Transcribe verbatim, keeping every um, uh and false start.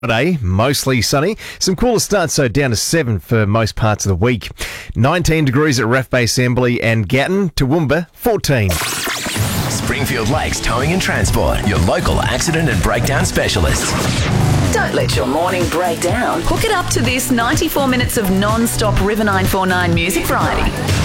Today, mostly sunny. Some cooler starts, so down to seven for most parts of the week. nineteen degrees at Ref Bay Assembly and Gatton. Toowoomba, fourteen. Springfield Lakes Towing and Transport, your local accident and breakdown specialists. Don't let your morning break down. Hook it up to this ninety-four minutes of non-stop River nine four nine Music Variety.